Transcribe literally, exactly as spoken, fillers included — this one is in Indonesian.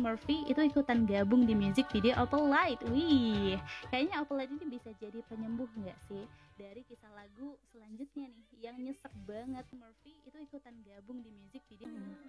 Murphy itu ikutan gabung di music video Opalite. Wih, kayaknya Opalite ini bisa jadi penyembuh nggak sih dari kisah lagu selanjutnya nih yang nyesek banget. Murphy itu ikutan gabung di music video